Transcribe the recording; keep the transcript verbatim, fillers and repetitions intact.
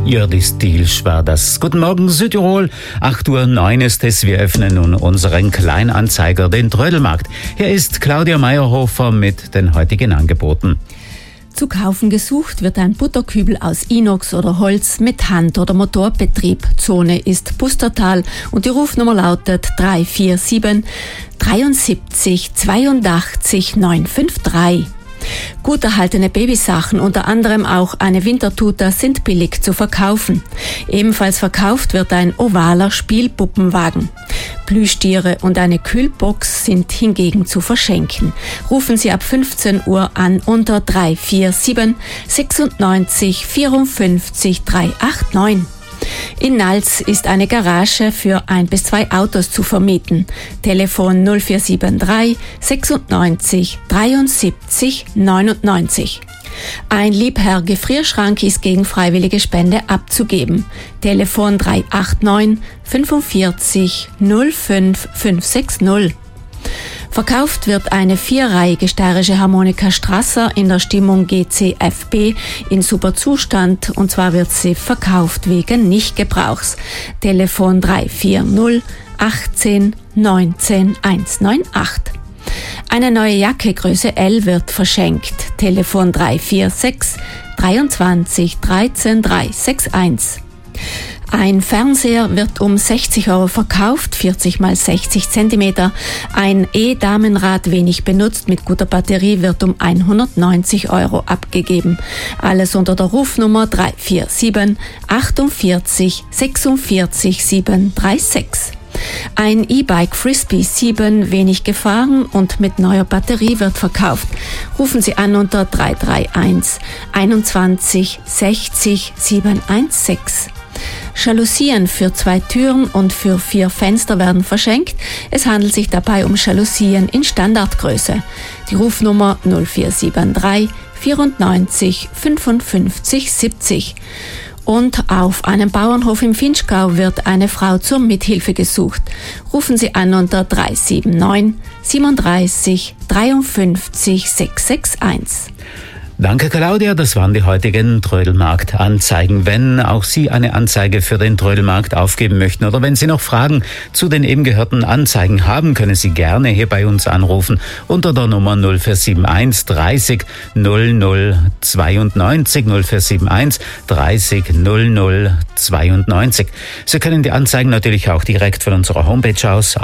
Jördis Dielsch war das. Guten Morgen Südtirol, acht Uhr neun ist es. Wir öffnen nun unseren Kleinanzeiger, den Trödelmarkt. Hier ist Claudia Meyerhofer mit den heutigen Angeboten. Zu kaufen gesucht wird ein Butterkübel aus Inox oder Holz mit Hand- oder Motorbetrieb. Zone ist Pustertal und die Rufnummer lautet drei vier sieben, dreiundsiebzig, zweiundachtzig, neun fünf drei. Gut erhaltene Babysachen, unter anderem auch eine Wintertuta, sind billig zu verkaufen. Ebenfalls verkauft wird ein ovaler Spielpuppenwagen. Plüschtiere und eine Kühlbox sind hingegen zu verschenken. Rufen Sie ab fünfzehn Uhr an unter drei vier sieben, sechsundneunzig, vierundfünfzig, dreihundertneunundachtzig. In Nals ist eine Garage für ein bis zwei Autos zu vermieten. Telefon null vier sieben drei, sechsundneunzig, dreiundsiebzig, neunundneunzig. Ein Liebherr Gefrierschrank ist gegen freiwillige Spende abzugeben. Telefon drei acht neun, fünfundvierzig, null fünf fünf sechs null. Verkauft wird eine vierreihige steirische Harmonika Strasser in der Stimmung G C F B in super Zustand, und zwar wird sie verkauft wegen Nichtgebrauchs. Telefon drei vier null, achtzehn, neunzehn, hundertachtzig. Eine neue Jacke Größe L wird verschenkt. Telefon drei vier sechs, dreiundzwanzig, dreizehn, dreihundereinundsechzig. Ein Fernseher wird um sechzig Euro verkauft, vierzig mal sechzig Zentimeter. Ein E-Damenrad, wenig benutzt, mit guter Batterie, wird um hundertneunzig Euro abgegeben. Alles unter der Rufnummer drei vier sieben, achtundvierzig, sechsundvierzig, siebenhundertsechsunddreißig. Ein E-Bike Frisbee sieben, wenig gefahren und mit neuer Batterie, wird verkauft. Rufen Sie an unter drei drei eins, einundzwanzig, sechzig, siebenhundertsechzehn. Jalousien für zwei Türen und für vier Fenster werden verschenkt. Es handelt sich dabei um Jalousien in Standardgröße. Die Rufnummer null vier sieben drei, vierundneunzig, fünfundfünfzig, siebzig. Und auf einem Bauernhof im Vinschgau wird eine Frau zur Mithilfe gesucht. Rufen Sie an unter drei sieben neun, siebenunddreißig, dreiundfünfzig, sechshundereinundsechzig. Danke Claudia, das waren die heutigen Trödelmarkt-Anzeigen. Wenn auch Sie eine Anzeige für den Trödelmarkt aufgeben möchten oder wenn Sie noch Fragen zu den eben gehörten Anzeigen haben, können Sie gerne hier bei uns anrufen unter der Nummer null vier sieben eins, dreißig, null null, zweiundneunzig, null vier sieben eins, dreißig, null null, zweiundneunzig. Sie können die Anzeigen natürlich auch direkt von unserer Homepage aus